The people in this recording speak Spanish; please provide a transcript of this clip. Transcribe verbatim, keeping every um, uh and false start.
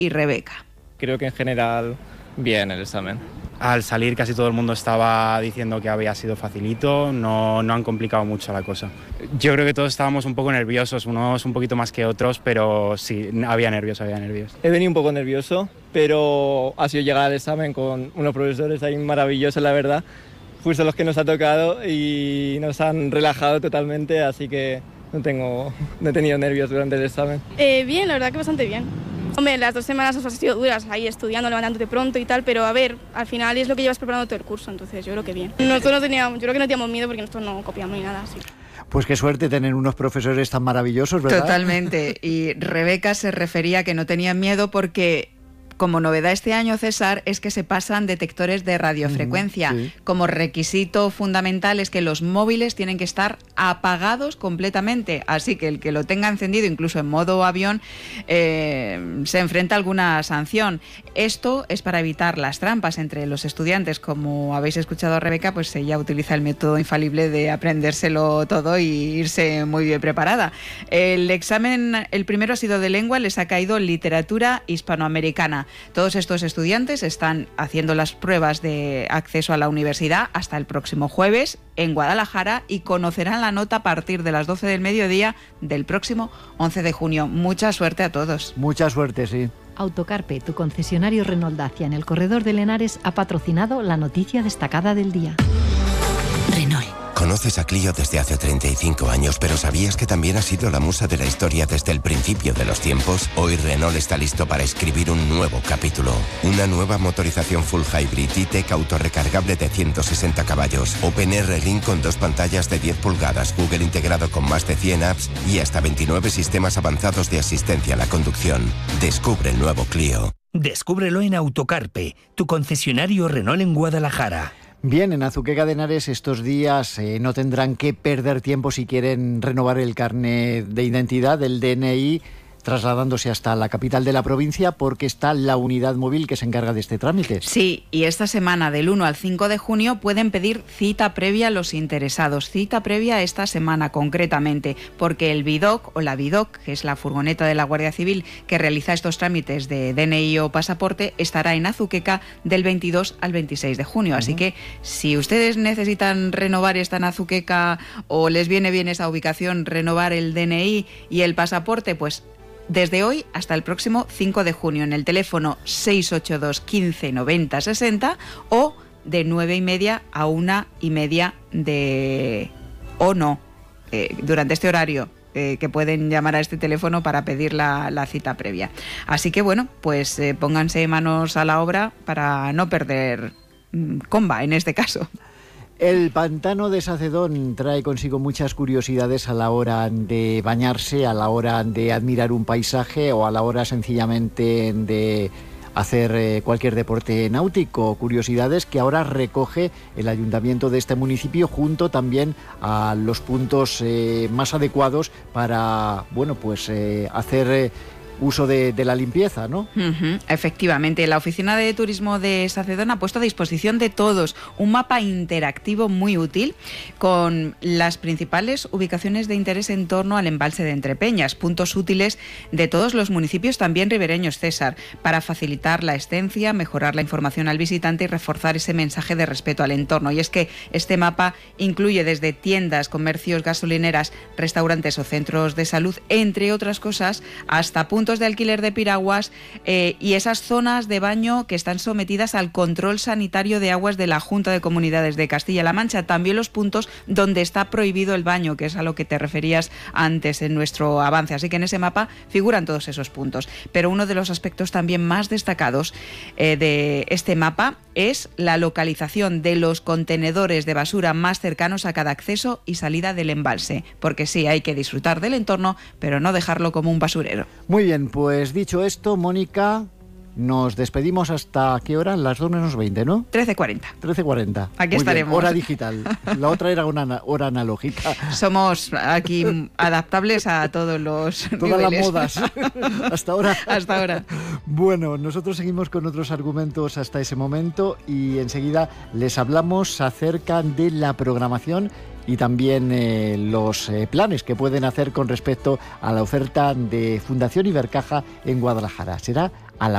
y Rebeca. Creo que en general bien el examen. Al salir casi todo el mundo estaba diciendo que había sido facilito, no, no han complicado mucho la cosa. Yo creo que todos estábamos un poco nerviosos, unos un poquito más que otros, pero sí, había nervios, había nervios. He venido un poco nervioso, pero ha sido llegar al examen con unos profesores ahí maravillosos, la verdad, justo los que nos ha tocado y nos han relajado totalmente, así que no, tengo, no he tenido nervios durante el examen. Eh, bien, la verdad que bastante bien. Hombre, las dos semanas han sido duras, ahí estudiando, levantándote pronto y tal, pero a ver, al final es lo que llevas preparando todo el curso, entonces yo creo que bien. Nosotros no teníamos, yo creo que no teníamos miedo porque nosotros no copiamos ni nada así. Pues qué suerte tener unos profesores tan maravillosos, ¿verdad? Totalmente. Y Rebeca se refería a que no tenían miedo porque, como novedad este año, César, es que se pasan detectores de radiofrecuencia. Mm, sí. Como requisito fundamental es que los móviles tienen que estar apagados completamente, así que el que lo tenga encendido, incluso en modo avión, eh, se enfrenta a alguna sanción. Esto es para evitar las trampas entre los estudiantes. Como habéis escuchado a Rebeca, pues ella utiliza el método infalible de aprendérselo todo y irse muy bien preparada. El examen, el primero ha sido de lengua, les ha caído literatura hispanoamericana. Todos estos estudiantes están haciendo las pruebas de acceso a la universidad hasta el próximo jueves en Guadalajara y conocerán la nota a partir de las doce del mediodía del próximo once de junio. Mucha suerte a todos. Mucha suerte, sí. Autocarpe, tu concesionario Renault Dacia en el corredor de Henares, ha patrocinado la noticia destacada del día. Renault. Conoces a Clio desde hace treinta y cinco años, pero ¿sabías que también ha sido la musa de la historia desde el principio de los tiempos? Hoy Renault está listo para escribir un nuevo capítulo. Una nueva motorización full hybrid E-Tech autorrecargable de ciento sesenta caballos, OpenR Ring con dos pantallas de diez pulgadas, Google integrado con más de cien apps y hasta veintinueve sistemas avanzados de asistencia a la conducción. Descubre el nuevo Clio. Descúbrelo en Autocarpe, tu concesionario Renault en Guadalajara. Bien, en Azuqueca de Henares estos días eh, no tendrán que perder tiempo si quieren renovar el carnet de identidad, el D N I, trasladándose hasta la capital de la provincia, porque está la unidad móvil que se encarga de este trámite. Sí, y esta semana del uno al cinco de junio pueden pedir cita previa a los interesados, cita previa esta semana concretamente, porque el BIDOC o la BIDOC, que es la furgoneta de la Guardia Civil que realiza estos trámites de D N I o pasaporte, estará en Azuqueca del veintidós al veintiséis de junio. Uh-huh. Así que si ustedes necesitan renovar esta en Azuqueca o les viene bien esa ubicación, renovar el D N I y el pasaporte, pues desde hoy hasta el próximo cinco de junio en el teléfono seis ocho dos, quince, noventa, sesenta o de nueve y media a una y media de... o no, eh, durante este horario. Eh, que pueden llamar a este teléfono para pedir la, la cita previa. Así que bueno, pues eh, pónganse manos a la obra para no perder mmm, comba en este caso. El pantano de Sacedón trae consigo muchas curiosidades a la hora de bañarse, a la hora de admirar un paisaje o a la hora sencillamente de hacer eh, cualquier deporte náutico. Curiosidades que ahora recoge el ayuntamiento de este municipio junto también a los puntos eh, más adecuados para, bueno, pues eh, hacer... Eh, uso de, de la limpieza, ¿no? Uh-huh. Efectivamente, la Oficina de Turismo de Sacedón ha puesto a disposición de todos un mapa interactivo muy útil con las principales ubicaciones de interés en torno al embalse de Entrepeñas, puntos útiles de todos los municipios también ribereños, César, para facilitar la estancia, mejorar la información al visitante y reforzar ese mensaje de respeto al entorno. Y es que este mapa incluye desde tiendas, comercios, gasolineras, restaurantes o centros de salud, entre otras cosas, hasta puntos de alquiler de piraguas eh, y esas zonas de baño que están sometidas al control sanitario de aguas de la Junta de Comunidades de Castilla-La Mancha. También los puntos donde está prohibido el baño, que es a lo que te referías antes en nuestro avance. Así que en ese mapa figuran todos esos puntos. Pero uno de los aspectos también más destacados eh, de este mapa es la localización de los contenedores de basura más cercanos a cada acceso y salida del embalse. Porque sí, hay que disfrutar del entorno, pero no dejarlo como un basurero. Muy bien, pues dicho esto, Mónica, nos despedimos hasta ¿qué hora? Las dos menos veinte, ¿no? trece cuarenta. trece cuarenta. Aquí Muy estaremos. Bien, hora digital. La otra era una hora analógica. Somos aquí adaptables a todos los Todas niveles. las modas. Hasta ahora. Hasta ahora. Bueno, nosotros seguimos con otros argumentos hasta ese momento y enseguida les hablamos acerca de la programación y también eh, los eh, planes que pueden hacer con respecto a la oferta de Fundación Ibercaja en Guadalajara. Será